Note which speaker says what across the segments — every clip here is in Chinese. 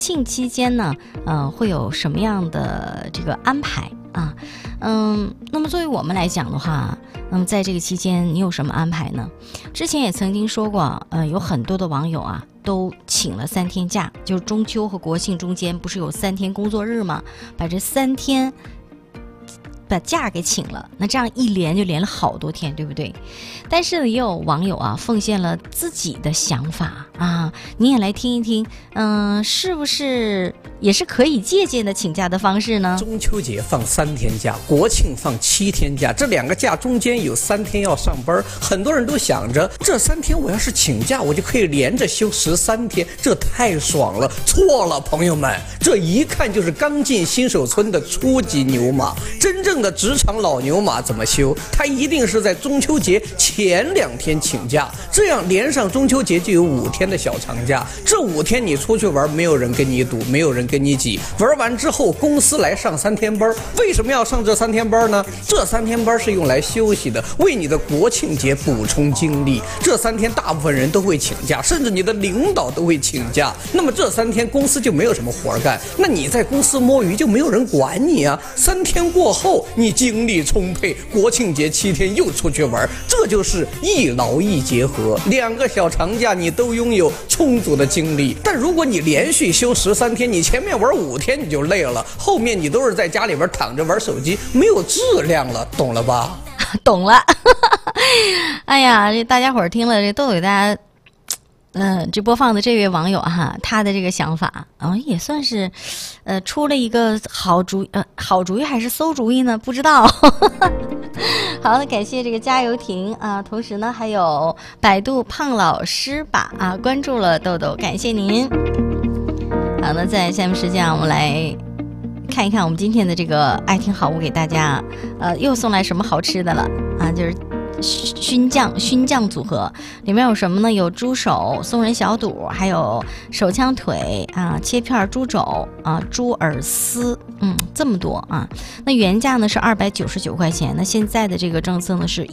Speaker 1: 庆期间呢，会有什么样的这个安排啊？那么作为我们来讲的话，那么在这个期间你有什么安排呢？之前也曾经说过，有很多的网友啊都请了3天假，就是中秋和国庆中间不是有3天工作日吗？把这3天把假给请了，那这样一连就连了好多天，对不对？但是呢，也有网友啊奉献了自己的想法啊，你也来听一听，是不是也是可以借鉴的请假的方式呢？
Speaker 2: 中秋节放3天假，国庆放7天假，这2个假中间有3天要上班，很多人都想着这3天我要是请假，我就可以连着休13天，这太爽了。错了，朋友们，这一看就是刚进新手村的初级牛马。真正的职场老牛马怎么休？他一定是在中秋节前2天请假，这样连上中秋节就有5天的小长假。这5天你出去玩，没有人跟你赌，没有人跟你挤，玩完之后公司来上3天班。为什么要上这3天班呢？这3天班是用来休息的，为你的国庆节补充精力。这3天大部分人都会请假，甚至你的领导都会请假。那么这3天公司就没有什么活干，那你在公司摸鱼就没有人管你啊。3天过后你精力充沛，国庆节7天又出去玩，这就是一劳一结合，2个小长假你都拥有充足的精力。但如果你连续休13天，你前面玩5天你就累了，后面你都是在家里边躺着玩手机，没有质量了，懂了吧？
Speaker 1: 懂了。哎呀，这大家伙儿听了这都给大家这播放的这位网友哈，他的这个想法也算是出了一个好主意还是馊主意呢？不知道。好的，感谢这个加油亭啊，同时呢还有百度胖老师吧关注了豆豆，感谢您。好，那在下面时间我们来看一看我们今天的这个爱听好物给大家又送来什么好吃的了就是熏酱组合，里面有什么呢？有猪手、松仁小肚，还有手枪腿切片猪肘猪耳丝，这么多那原价呢是299块钱，那现在的这个政策呢是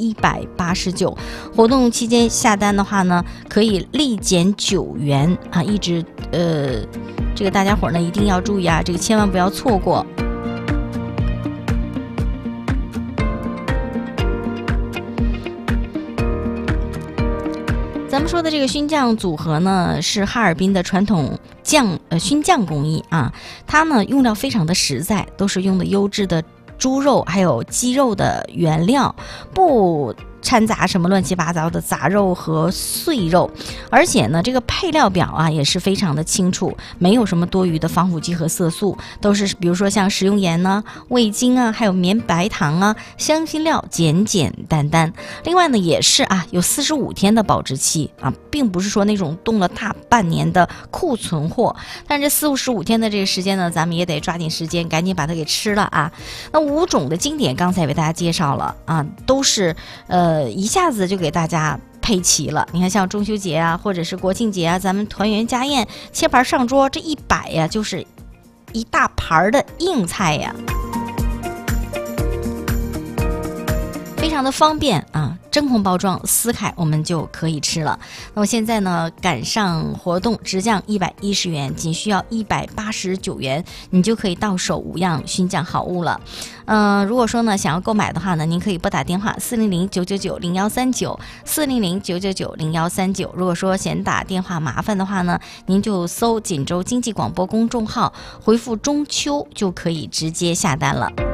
Speaker 1: 189，活动期间下单的话呢可以立减9元一直这个大家伙呢一定要注意这个千万不要错过。咱们说的这个熏酱组合呢，是哈尔滨的传统熏酱工艺它呢用料非常的实在，都是用的优质的猪肉还有鸡肉的原料，不掺杂什么乱七八糟的杂肉和碎肉，而且呢这个配料表也是非常的清楚，没有什么多余的防腐剂和色素，都是比如说像食用盐味精还有绵白糖香辛料简简单单。另外呢也是有45天的保质期并不是说那种冻了大半年的库存货，但是这45天的这个时间呢，咱们也得抓紧时间赶紧把它给吃了那5种的经典刚才为大家介绍了都是一下子就给大家配齐了。你看像中秋节或者是国庆节咱们团圆家宴切盘上桌，这一摆就是一大盘的硬菜非常的方便真空包装撕开我们就可以吃了。那么现在呢赶上活动，直降110元，仅需要189元，你就可以到手5样熏酱好物了。如果说呢想要购买的话呢，您可以拨打电话400-999-0139 400-999-0139。如果说嫌打电话麻烦的话呢，您就搜锦州经济广播公众号，回复中秋就可以直接下单了。